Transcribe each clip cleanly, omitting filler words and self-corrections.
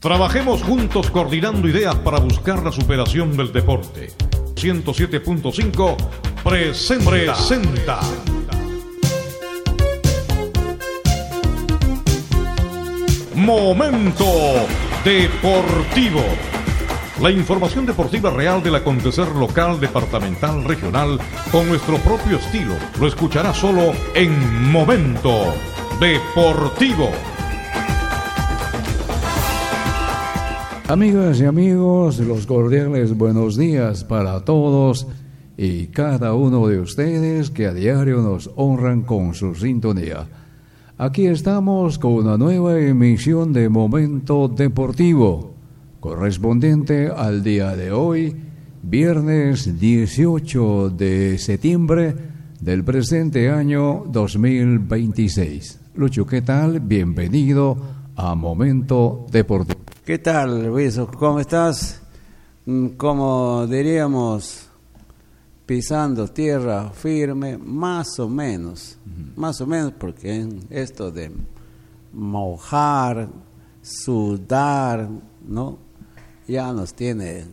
Trabajemos juntos coordinando ideas para buscar la superación del deporte. 107.5 presenta. Momento Deportivo. La información deportiva real del acontecer local, departamental, regional, con nuestro propio estilo. Lo escuchará solo en Momento Deportivo. Amigas y amigos, los cordiales buenos días para todos y cada uno de ustedes que a diario nos honran con su sintonía. Aquí estamos con una nueva emisión de Momento Deportivo, correspondiente al día de hoy, viernes 18 de septiembre del presente año 2026. Lucho, ¿qué tal? Bienvenido a Momento Deportivo. ¿Qué tal, Luis? ¿Cómo estás? Como diríamos, pisando tierra firme, más o menos, porque esto de mojar, sudar, ¿no? Ya nos tienen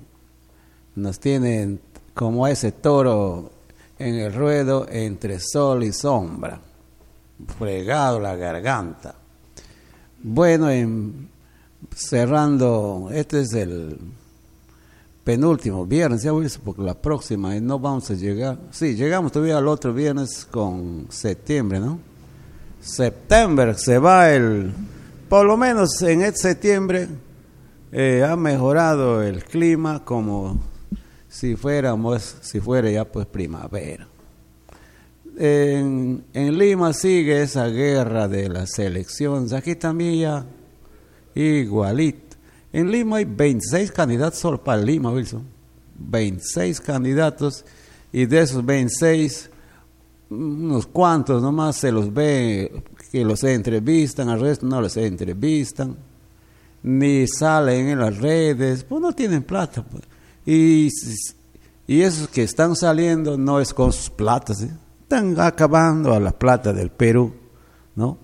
como ese toro en el ruedo entre sol y sombra, fregado la garganta. Bueno, cerrando, este es el penúltimo viernes, ya porque la próxima no vamos a llegar. Sí, llegamos todavía al otro viernes con septiembre, ¿no? Septiembre se va por lo menos en este septiembre ha mejorado el clima como si fuera ya pues primavera. En Lima sigue esa guerra de las elecciones, aquí también ya igualito. En Lima hay 26 candidatos solo para Lima, Wilson. 26 candidatos y de esos 26, unos cuantos nomás se los ve que los entrevistan, al resto no los entrevistan, ni salen en las redes, pues no tienen plata. Pues. Y esos que están saliendo no es con sus platas, ¿eh? Están acabando a la plata del Perú, ¿no?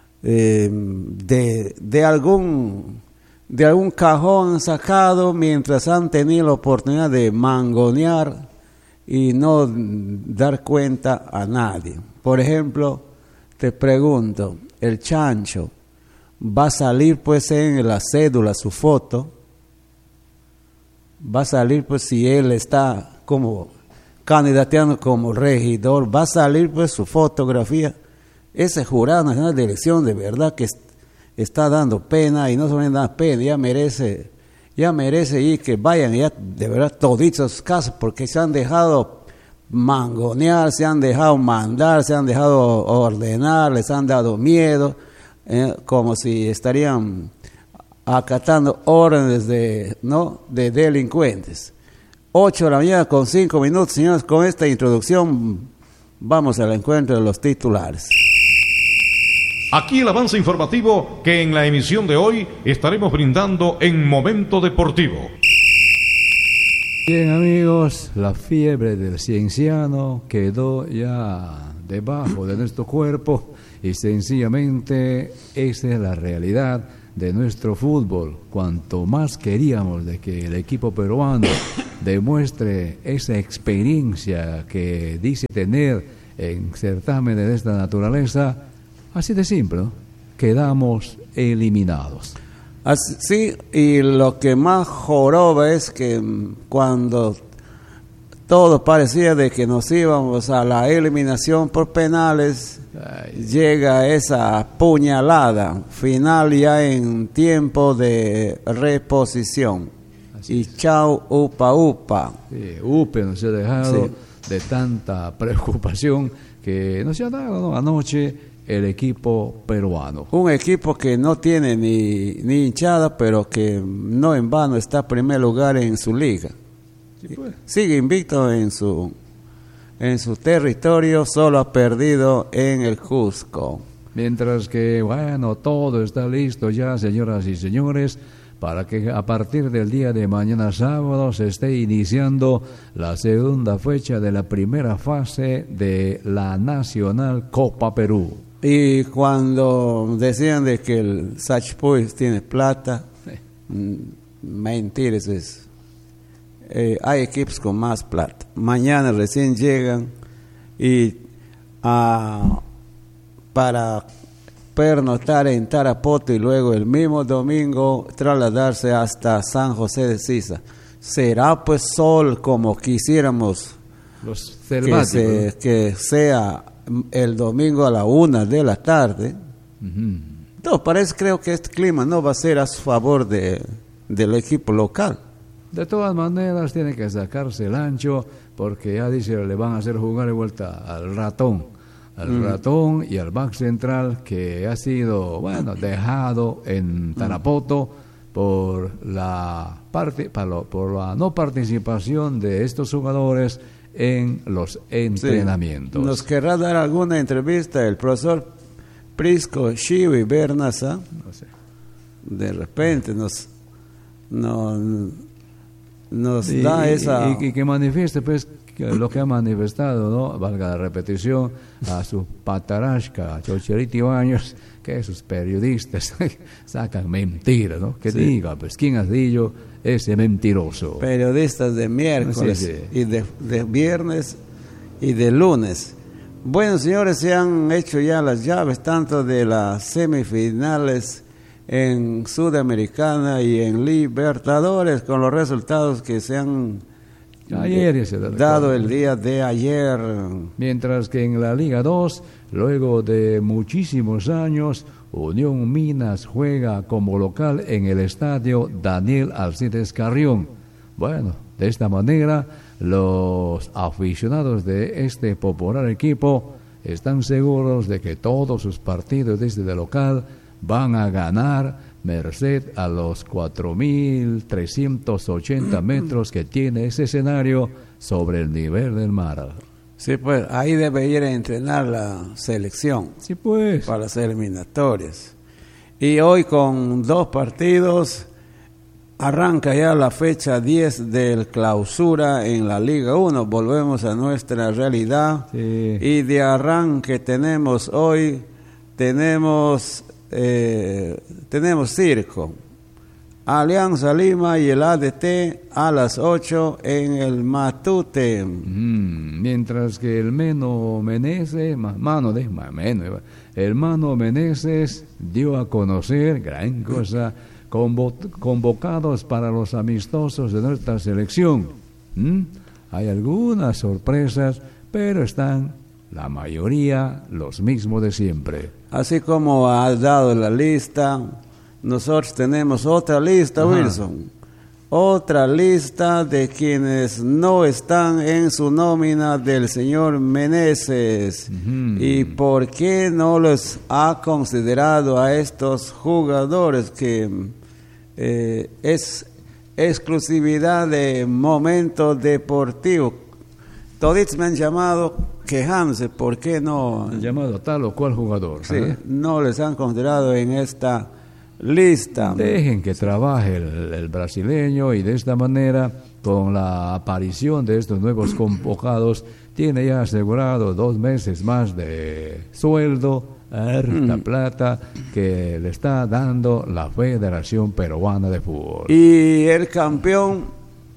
De algún cajón sacado mientras han tenido la oportunidad de mangonear y no dar cuenta a nadie. Por ejemplo, te pregunto, el Chancho va a salir pues en la cédula su foto, va a salir pues si él está como candidateando como regidor, va a salir pues su fotografía. Ese Jurado Nacional de Elección de verdad que está dando pena, y no solamente da pena, ya merece y que vayan ya de verdad toditos a sus casas, porque se han dejado mangonear, se han dejado mandar, se han dejado ordenar, les han dado miedo, como si estarían acatando órdenes de delincuentes. 8 de la mañana con 5 minutos, señores, con esta introducción vamos al encuentro de los titulares. Aquí el avance informativo que en la emisión de hoy estaremos brindando en Momento Deportivo. Bien, amigos, la fiebre del cienciano quedó ya debajo de nuestro cuerpo y sencillamente esa es la realidad de nuestro fútbol. Cuanto más queríamos de que el equipo peruano demuestre esa experiencia que dice tener en certámenes de esta naturaleza, así de simple, ¿no? Quedamos eliminados. Sí, y lo que más joroba es que cuando todo parecía de que nos íbamos a la eliminación por penales, llega esa puñalada final ya en tiempo de reposición. Así y es. Chao, upa. Sí, upe nos ha dejado de tanta preocupación que nos ha dado, ¿no? Anoche el equipo peruano. Un equipo que no tiene ni hinchada, pero que no en vano está en primer lugar en su liga. Sí, pues. Sigue invicto en su territorio, solo ha perdido en el Cusco. Mientras que, bueno, todo está listo ya, señoras y señores, para que a partir del día de mañana sábado se esté iniciando la segunda fecha de la primera fase de la Nacional Copa Perú. Y cuando decían de que el Sachpuis tiene plata, Mentira, eso es. Hay equipos con más plata. Mañana recién llegan y para pernoctar en Tarapoto y luego el mismo domingo trasladarse hasta San José de Sisa. Será pues sol como quisiéramos Los selváticos. que sea el domingo a la 1 de la tarde. No, creo que este clima no va a ser a su favor del equipo local. De todas maneras, tiene que sacarse el ancho, porque ya dice, le van a hacer jugar de vuelta al ratón. Al ratón y al back central, que ha sido, dejado en Tarapoto por la no participación de estos jugadores en los entrenamientos. Sí. Nos querrá dar alguna entrevista el profesor Prisco Chivi Bernaza. No sé. De repente nos da esa... Y que manifieste, pues, lo que ha manifestado, ¿no? Valga la repetición, a su patarasca, Chocherito Ibáñez, que esos periodistas sacan mentiras, ¿no? Que diga, pues, ¿quién has dicho ese mentiroso? Periodistas de miércoles y de viernes y de lunes. Bueno, señores, se han hecho ya las llaves tanto de las semifinales en Sudamericana y en Libertadores, con los resultados que se han dado el día de ayer. Mientras que en la Liga 2, luego de muchísimos años, Unión Minas juega como local en el estadio Daniel Alcides Carrión. Bueno, de esta manera, los aficionados de este popular equipo están seguros de que todos sus partidos desde el local van a ganar, merced a los 4.380 metros que tiene ese escenario sobre el nivel del mar. Sí, pues ahí debe ir a entrenar la selección. Sí, pues. Para las eliminatorias. Y hoy con 2 partidos arranca ya la fecha 10 del clausura en la Liga 1. Volvemos a nuestra realidad. Sí. Y de arranque tenemos hoy, tenemos circo. Alianza Lima y el ADT a las 8 en el Matute. Mientras que el Mano Meneses dio a conocer, gran cosa, convocados para los amistosos de nuestra selección. Hay algunas sorpresas, pero están la mayoría los mismos de siempre. Así como ha dado la lista, nosotros tenemos otra lista, Wilson. Otra lista de quienes no están en su nómina del señor Meneses. ¿Y por qué no los ha considerado a estos jugadores que es exclusividad de Momento Deportivo? Toditos me han llamado quejándose, ¿por qué no? Han llamado a tal o cual jugador. Sí, no les han considerado en esta lista. Dejen que trabaje el brasileño, y de esta manera, con la aparición de estos nuevos convocados, tiene ya asegurado 2 meses más de sueldo, harta plata que le está dando la Federación Peruana de Fútbol. Y el campeón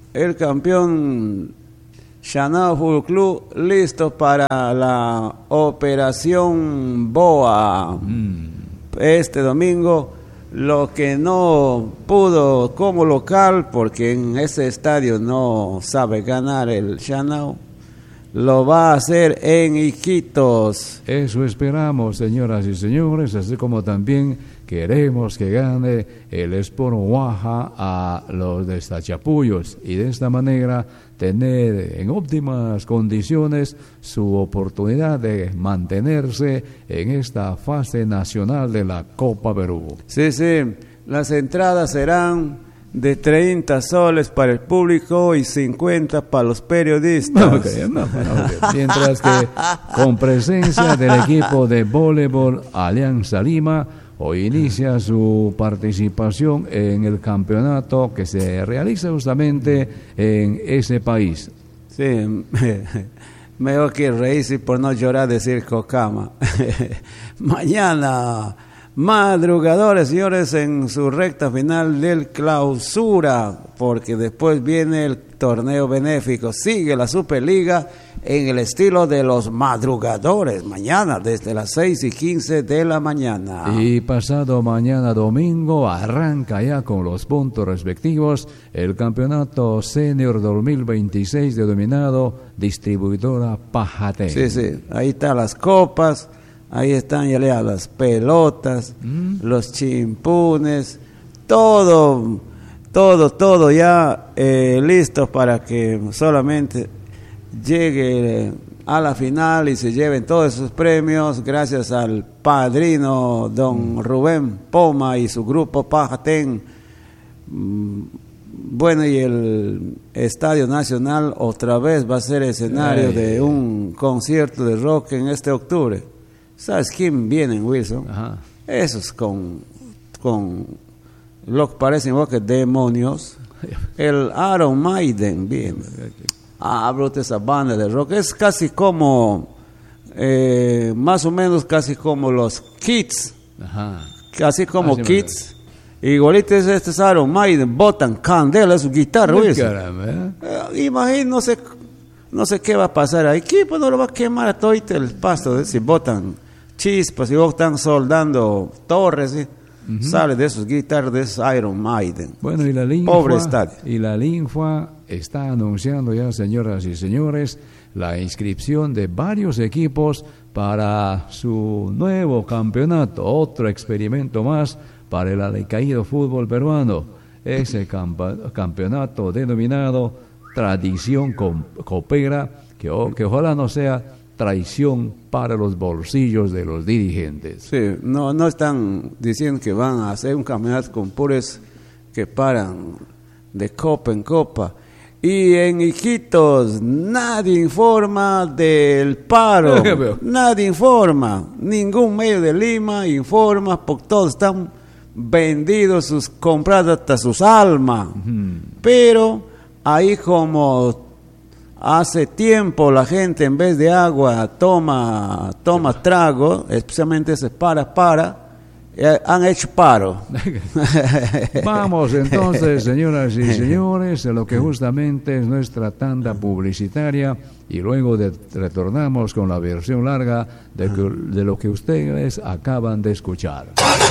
Chanao Fútbol Club, listo para la operación Boa este domingo. Lo que no pudo como local, porque en ese estadio no sabe ganar el Chanao, lo va a hacer en Iquitos. Eso esperamos, señoras y señores, así como también queremos que gane el Sport Oaxaca a los de Tachapuyos, y de esta manera tener en óptimas condiciones su oportunidad de mantenerse en esta fase nacional de la Copa Perú. Sí, las entradas serán de 30 soles para el público y 50 para los periodistas. Mientras que con presencia del equipo de voleibol Alianza Lima, hoy inicia su participación en el campeonato que se realiza justamente en ese país. Sí, mejor que reírse por no llorar, decir Cocama. Mañana Madrugadores, señores, en su recta final del clausura, porque después viene el torneo benéfico. Sigue la Superliga en el estilo de los madrugadores, mañana desde las 6:15 de la mañana. Y pasado mañana domingo arranca ya con los puntos respectivos el campeonato senior 2026 denominado distribuidora Pajatén. Sí, ahí están las copas. Ahí están ya las pelotas, los chimpunes, todo ya listos para que solamente llegue a la final y se lleven todos esos premios gracias al padrino don Rubén Poma y su grupo Pajatén. Bueno, y el Estadio Nacional otra vez va a ser escenario de un concierto de rock en este octubre. ¿Sabes quién vienen, Wilson? Ajá. Esos con lo que parecen que demonios. El Iron Maiden viene. Hablo de esa banda de rock. Es casi como, más o menos casi como los Kids. Ajá. Casi como Kids. Igualito es este Iron Maiden. Botan candela su guitarra, Wilson. Imagino, no sé qué va a pasar ahí. ¿Qué? Pues no lo va a quemar a todo el pasto. Si botan chispas y están soldando torres, ¿sí? Sale de esos guitarras de esos Iron Maiden. Bueno, y la linfa, pobre estadio. Y la linfa está anunciando ya, señoras y señores, la inscripción de varios equipos para su nuevo campeonato, otro experimento más para el alicaído fútbol peruano. Ese campeonato denominado Tradición Copera, que ojalá no sea traición para los bolsillos de los dirigentes. Sí, no están diciendo que van a hacer un campeonato con puros que paran de copa en copa. Y en Iquitos nadie informa del paro, nadie informa, ningún medio de Lima informa, porque todos están vendidos, comprados hasta sus almas. Pero ahí como hace tiempo la gente en vez de agua toma trago, especialmente ese han hecho paro. Vamos entonces, señoras y señores, a lo que justamente es nuestra tanda publicitaria y luego retornamos con la versión larga de lo que ustedes acaban de escuchar.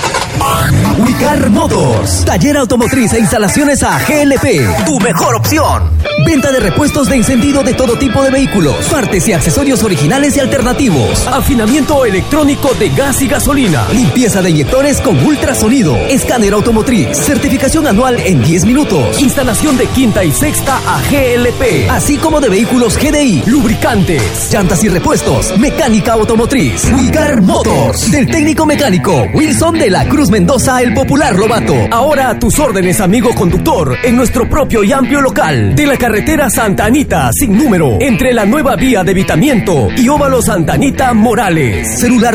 Wicar Motors, taller automotriz e instalaciones a GLP, tu mejor opción. Venta de repuestos de encendido de todo tipo de vehículos, partes y accesorios originales y alternativos, afinamiento electrónico de gas y gasolina, limpieza de inyectores con ultrasonido, escáner automotriz, certificación anual en 10 minutos, instalación de quinta y sexta a GLP, así como de vehículos GDI, lubricantes, llantas y repuestos, mecánica automotriz. Wicar Motors, del técnico mecánico Wilson de la Cruz Mendoza, el popular Lobato. Ahora a tus órdenes, amigo conductor, en nuestro propio y amplio local de la carretera Santa Anita sin número, entre la nueva vía de Vitamiento y Óvalo Santa Anita Morales. Celular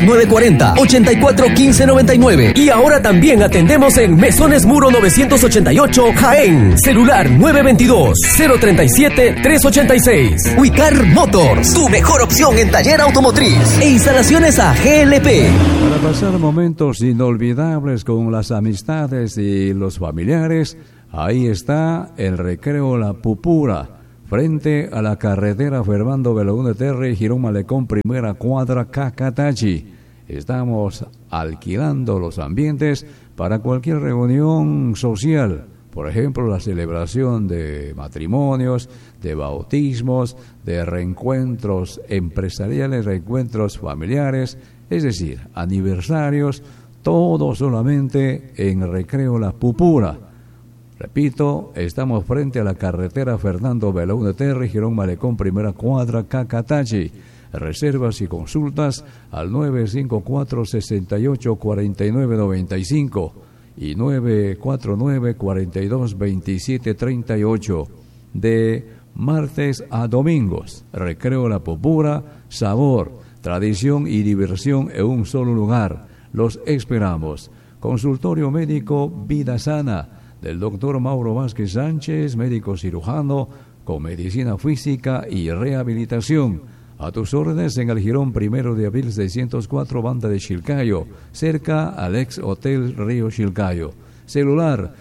940-84-1599. Y ahora también atendemos en Mesones Muro 988 Jaén. Celular 922-037-386. Wicar Motors, tu mejor opción en taller automotriz e instalaciones a GLP. Para pasar momentos inolvidables con las amistades y los familiares, ahí está el recreo La Pupura, frente a la carretera Fernando Belaúnde Terry, Girón Malecón, primera cuadra, Cacatachi. Estamos alquilando los ambientes para cualquier reunión social, por ejemplo, la celebración de matrimonios, de bautismos, de reencuentros empresariales, reencuentros familiares, es decir, aniversarios, todo solamente en Recreo La Pupura. Repito, estamos frente a la carretera Fernando Belaúnde Terry, Girón Malecón, primera cuadra, Cacatachi. Reservas y consultas al 954-684995 y 949-422738. De martes a domingos, Recreo La Pupura, sabor, tradición y diversión en un solo lugar. Los esperamos. Consultorio médico Vida Sana del doctor Mauro Vázquez Sánchez, médico cirujano con medicina física y rehabilitación. A tus órdenes en el Jirón 1 de abril 604, Banda de Chilcayo, cerca al ex Hotel Río Chilcayo. Celular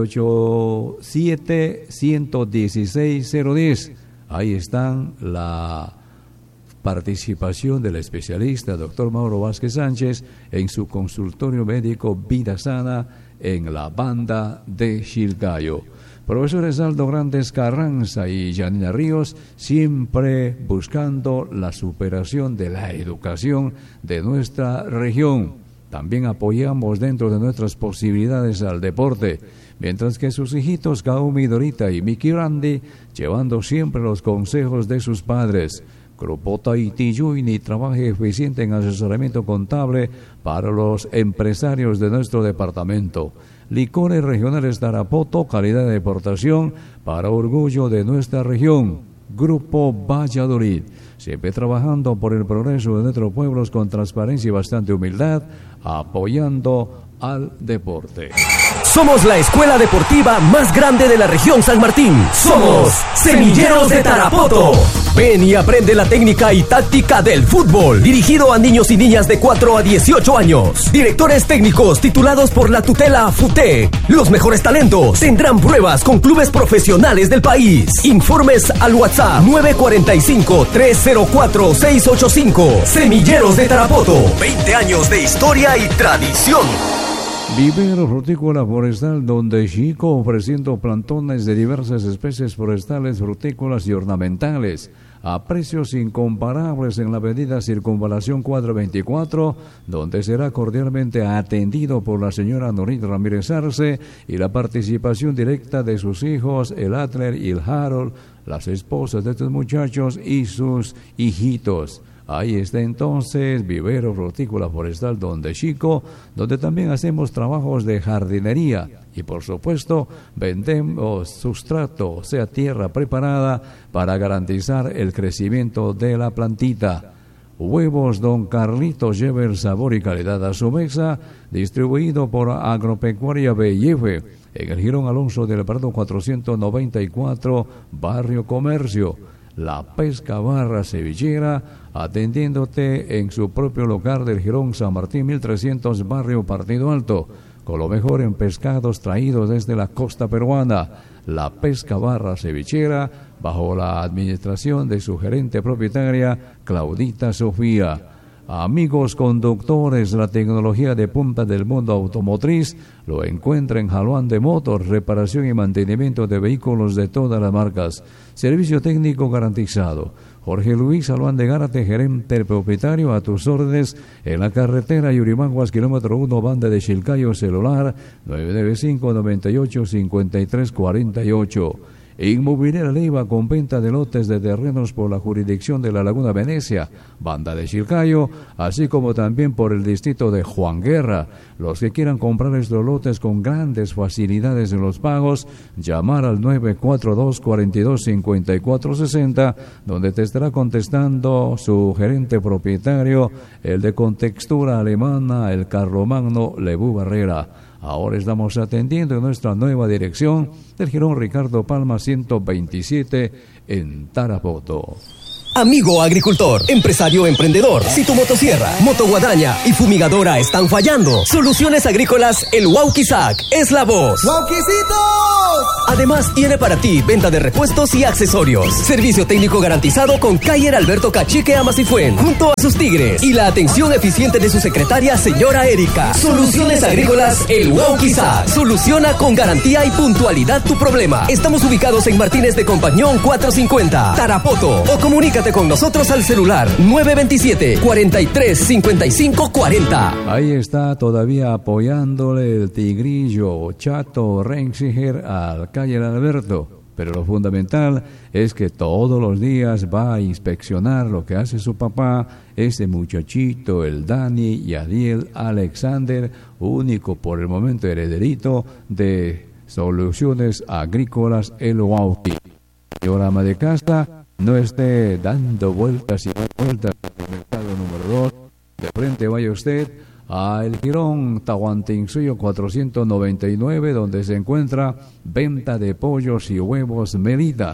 987-116-010. Ahí están la participación del especialista Dr. Mauro Vázquez Sánchez en su consultorio médico Vida Sana en la Banda de Chilcayo. Profesores Aldo Grandes Carranza y Janina Ríos, siempre buscando la superación de la educación de nuestra región. También apoyamos dentro de nuestras posibilidades al deporte, mientras que sus hijitos Kaumi, Dorita y Miki Randy, llevando siempre los consejos de sus padres. Grupo Tahiti Yuyni trabaja eficiente en asesoramiento contable para los empresarios de nuestro departamento. Licores Regionales Tarapoto, calidad de exportación para orgullo de nuestra región. Grupo Valladolid, siempre trabajando por el progreso de nuestros pueblos con transparencia y bastante humildad, apoyando al deporte. Somos la escuela deportiva más grande de la región San Martín. Somos Semilleros de Tarapoto. Ven y aprende la técnica y táctica del fútbol, dirigido a niños y niñas de 4 a 18 años. Directores técnicos titulados por la tutela FUTE. Los mejores talentos tendrán pruebas con clubes profesionales del país. Informes al WhatsApp 945-304-685. Semilleros de Tarapoto. 20 años de historia y tradición. Vivero Frutícola Forestal Donde Chico, ofreciendo plantones de diversas especies forestales, frutícolas y ornamentales a precios incomparables en la avenida Circunvalación 424, donde será cordialmente atendido por la señora Norit Ramírez Arce y la participación directa de sus hijos, el Adler y el Harold, las esposas de estos muchachos y sus hijitos. Ahí está entonces Vivero Frutícola Forestal Donde Chico, donde también hacemos trabajos de jardinería y por supuesto vendemos sustrato, o sea tierra preparada para garantizar el crecimiento de la plantita. Huevos Don Carlitos, lleva el sabor y calidad a su mesa, distribuido por Agropecuaria BIF en el Jirón Alonso del Prado 494, Barrio Comercio. La Pesca Barra Cevichera, atendiéndote en su propio local del Jirón San Martín 1300, Barrio Partido Alto, con lo mejor en pescados traídos desde la costa peruana. La Pesca Barra Cevichera, bajo la administración de su gerente propietaria, Claudita Sofía. Amigos conductores, la tecnología de punta del mundo automotriz lo encuentra en Jaluán de Motors, reparación y mantenimiento de vehículos de todas las marcas. Servicio técnico garantizado. Jorge Luis Jaluán de Gárate, gerente propietario, a tus órdenes en la carretera Yurimaguas, kilómetro 1, Banda de Chilcayo, celular 995-98-5348. Inmobiliaria Leiva, con venta de lotes de terrenos por la jurisdicción de la Laguna Venecia, Banda de Chilcayo, así como también por el distrito de Juan Guerra. Los que quieran comprar estos lotes con grandes facilidades en los pagos, llamar al 942-42-5460, donde te estará contestando su gerente propietario, el de contextura alemana, el carlomagno Lebu Barrera. Ahora estamos atendiendo en nuestra nueva dirección del Jirón Ricardo Palma 127 en Tarapoto. Amigo agricultor, empresario emprendedor, si tu motosierra, motoguadaña y fumigadora están fallando, Soluciones Agrícolas El Wauquizac es la voz. ¡Wauquicitos! Además tiene para ti venta de repuestos y accesorios, servicio técnico garantizado con Cayer Alberto Cachique Amasifuen, junto a sus tigres y la atención eficiente de su secretaria señora Erika. Soluciones Agrícolas El Wauquizac soluciona con garantía y puntualidad tu problema. Estamos ubicados en Martínez de Compañón 450, Tarapoto, o comunícate con nosotros al celular 927-43-55-40. Ahí está todavía apoyándole el tigrillo Chato Renziger al Cayer Alberto. Pero lo fundamental es que todos los días va a inspeccionar lo que hace su papá, ese muchachito, el Dani y Adiel Alexander, único por el momento herederito de Soluciones Agrícolas El Wauqui. Señora ama de casa, no esté dando vueltas y vueltas en el mercado número 2. De frente vaya usted a El Jirón Tahuantinsuyo 499, donde se encuentra venta de pollos y huevos Melita.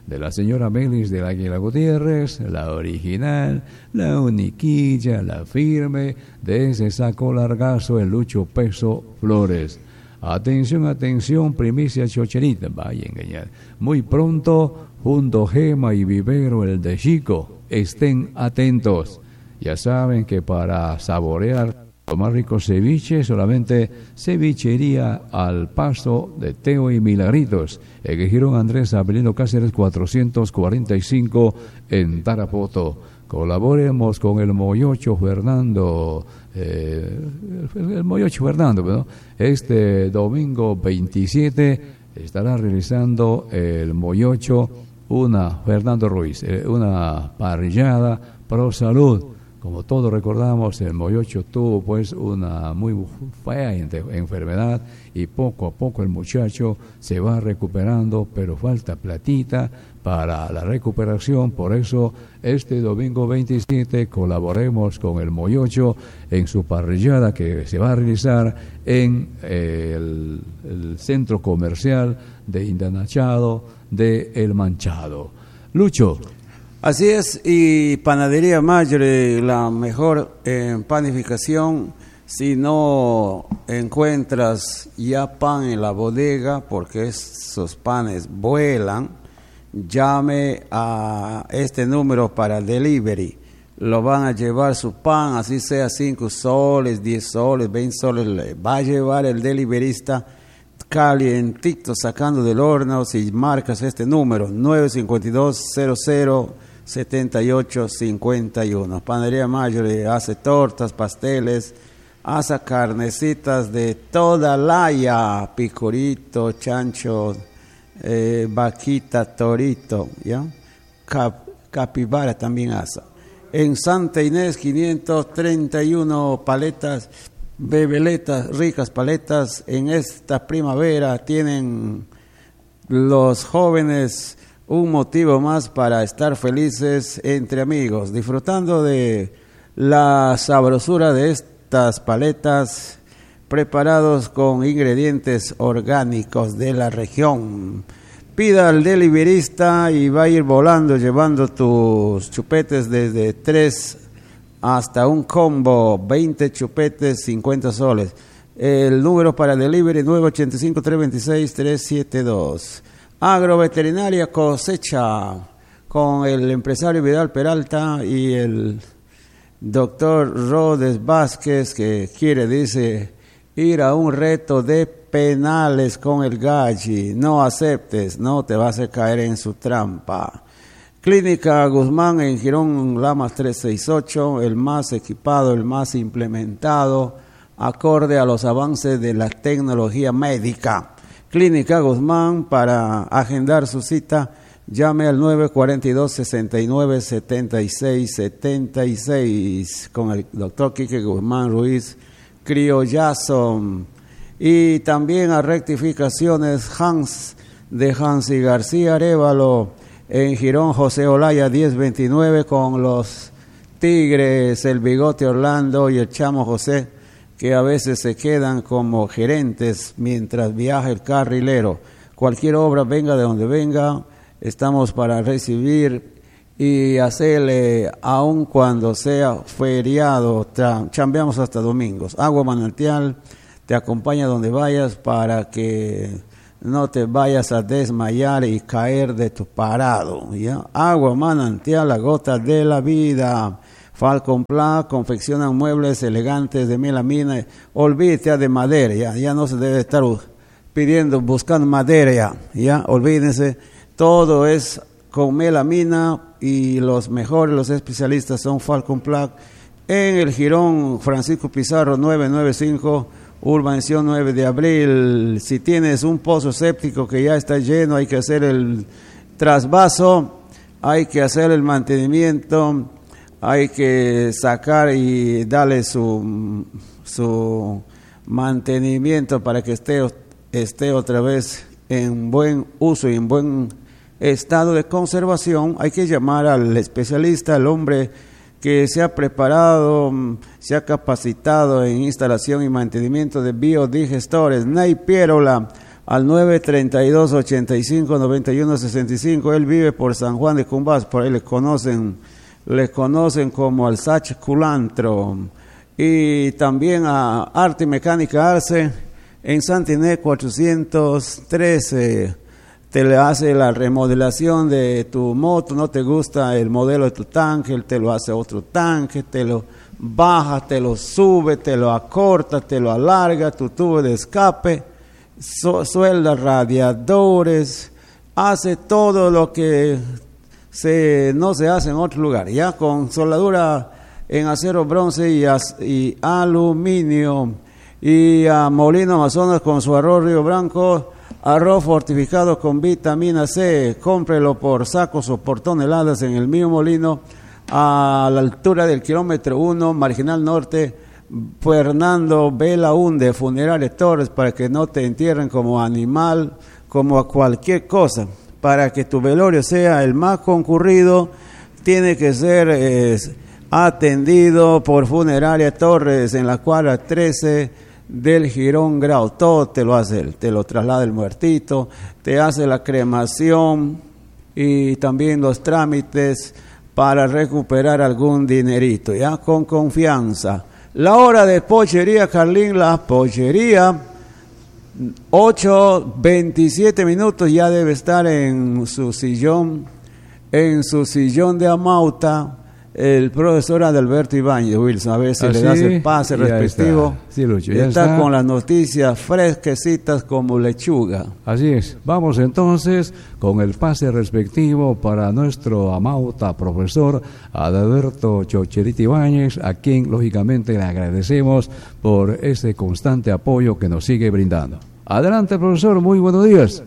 de la señora Melis del Águila Gutiérrez, la original, la uniquilla, la firme, de ese saco largazo, el Lucho Peso Flores. Atención, atención, primicia chocherita, vaya a engañar. Muy pronto, junto Gema y Vivero el de Chico, estén atentos. Ya saben que para saborear lo más rico ceviche, solamente Cevichería Al Paso de Teo y Milagritos, en el Girón Andrés Avelino Cáceres 445 en Tarapoto. Colaboremos con el Moyocho Fernando, el Moyocho Fernando, ¿no? Este domingo 27 estará realizando el Moyocho Fernando Ruiz, una parrillada pro salud. Como todos recordamos, el Moyocho tuvo pues una muy fea enfermedad y poco a poco el muchacho se va recuperando, pero falta platita para la recuperación. Por eso este domingo 27 colaboremos con el Moyocho en su parrillada que se va a realizar en el centro comercial de Indanachado de El Manchado. Lucho. Así es, y Panadería Mayor, la mejor en panificación. Si no encuentras ya pan en la bodega, porque esos panes vuelan, llame a este número para delivery. Lo van a llevar su pan, así sea 5 soles, 10 soles, 20 soles, le va a llevar el deliverista calientito sacando del horno. Si marcas este número 952-00-7851. Panadería Mayor hace tortas, pasteles, hace carnecitas de toda laya, picorito, chancho, vaquita, torito, ¿ya? Capibara también hace. En Santa Inés 531 paletas, bebeletas, ricas paletas. En esta primavera tienen los jóvenes un motivo más para estar felices entre amigos, disfrutando de la sabrosura de estas paletas preparados con ingredientes orgánicos de la región. Pida al deliverista y va a ir volando llevando tus chupetes desde 3 hasta un combo, 20 chupetes, 50 soles. El número para delivery 985-326-372. Agroveterinaria Cosecha, con el empresario Vidal Peralta y el doctor Rodes Vázquez, que dice, ir a un reto de penales con el Galli. No aceptes, no te vas a caer en su trampa. Clínica Guzmán en Girón Lamas 368, el más equipado, el más implementado, acorde a los avances de la tecnología médica. Clínica Guzmán, para agendar su cita, llame al 942-69-76-76 con el doctor Quique Guzmán Ruiz, criollazo. Y también a rectificaciones Hans y García Arévalo en Girón José Olaya 1029 con los Tigres, el Bigote Orlando y el Chamo José, que a veces se quedan como gerentes mientras viaja el carrilero. Cualquier obra, venga de donde venga, estamos para recibir y hacerle, aun cuando sea feriado, chambeamos hasta domingos. Agua Manantial te acompaña donde vayas para que no te vayas a desmayar y caer de tu parado, ¿ya? Agua Manantial, la gota de la vida. Falcon Pla confeccionan muebles elegantes de melamina. Olvídate de madera, ya no se debe estar buscando madera, ya olvídense. Todo es con melamina y los mejores, los especialistas son Falcon Pla. En el Girón Francisco Pizarro 995, Urbanización 9 de Abril. Si tienes un pozo séptico que ya está lleno, hay que hacer el trasvaso, hay que hacer el mantenimiento, hay que sacar y darle su mantenimiento para que esté otra vez en buen uso y en buen estado de conservación. Hay que llamar al especialista, al hombre que se ha preparado, se ha capacitado en instalación y mantenimiento de biodigestores. Ney Pierola, al 932-85-91-65. Él vive por San Juan de Cumbás, por ahí le conocen como Alsach Culantro. Y también a Arte y Mecánica Arce en Santiné 413. Te le hace la remodelación de tu moto, no te gusta el modelo de tu tanque, él te lo hace otro tanque, te lo baja, te lo sube, te lo acorta, te lo alarga, tu tubo de escape, suelda radiadores, hace todo lo que no se hace en otro lugar, ya con soldadura en acero, bronce y aluminio. Y a Molino Amazonas con su arroz Río Branco, arroz fortificado con vitamina C, cómprelo por sacos o por toneladas en el mío molino, a la altura del kilómetro 1, Marginal Norte, Fernando Belaúnde, Funeraria Torres, para que no te entierren como animal, como a cualquier cosa. Para que tu velorio sea el más concurrido, tiene que ser atendido por Funeraria Torres en la cuadra 13 del Girón Grau. Todo te lo hace él, te lo traslada el muertito, te hace la cremación y también los trámites para recuperar algún dinerito, ya con confianza. La hora de Pollería Carlín, la pollería, 8:27 minutos, ya debe estar en su sillón de Amauta, el profesor Adalberto Ibáñez, Wilson, a ver si le das el pase respectivo. Sí, Lucho, ya está con las noticias fresquecitas como lechuga. Así es. Vamos entonces con el pase respectivo para nuestro Amauta profesor Adalberto Chocherito Ibáñez, a quien lógicamente le agradecemos por ese constante apoyo que nos sigue brindando. Adelante, profesor, muy buenos días.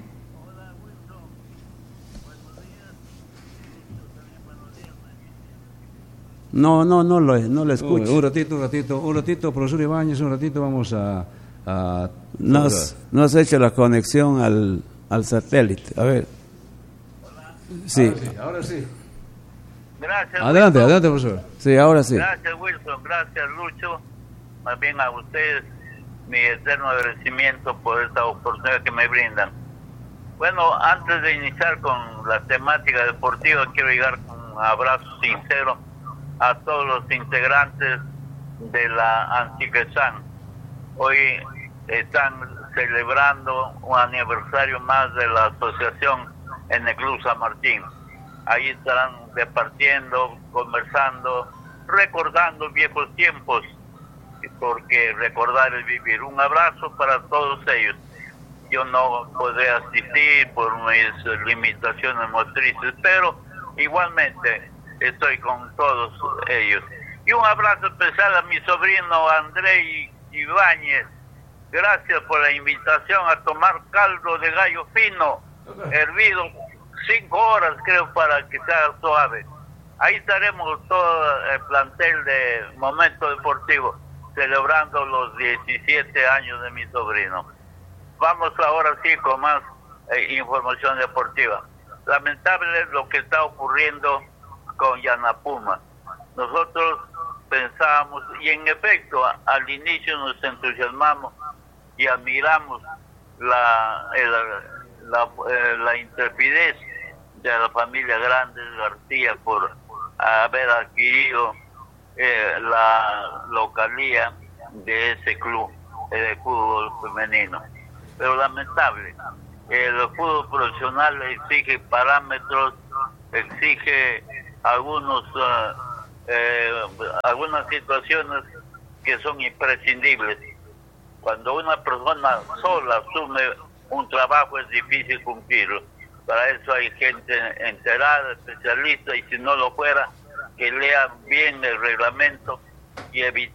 No lo escucho. Un ratito, profesor Ibáñez, vamos a no has hecho la conexión al satélite. A ver. Sí. Ahora sí. Gracias. Adelante, Wilson. profesor. Sí, ahora sí. Gracias, Wilson. Gracias, Lucho. Más bien a ustedes, mi eterno agradecimiento por esta oportunidad que me brindan. Bueno, antes de iniciar con la temática deportiva, quiero llegar con un abrazo sincero a todos los integrantes de la Antiquesan. Hoy están celebrando un aniversario más de la asociación en el Club San Martín. Ahí estarán departiendo, conversando, recordando viejos tiempos, porque recordar es vivir. Un abrazo para todos ellos. Yo no podré asistir por mis limitaciones motrices, pero igualmente estoy con todos ellos. Y un abrazo especial a mi sobrino André Ibáñez. Gracias por la invitación a tomar caldo de gallo fino, hervido 5 horas creo para que sea suave. Ahí estaremos todo el plantel de Momento Deportivo celebrando los 17 años de mi sobrino. Vamos ahora sí con más información deportiva. Lamentable es lo que está ocurriendo con Yanapuma. Nosotros pensábamos, y en efecto al inicio nos entusiasmamos y admiramos la intrepidez de la familia Grandes García por haber adquirido la localía de ese club de fútbol femenino. Pero lamentable, el fútbol profesional exige parámetros, exige algunas situaciones que son imprescindibles. Cuando una persona sola asume un trabajo es difícil cumplirlo. Para eso hay gente enterada, especialista, y si no lo fuera, que lean bien el reglamento y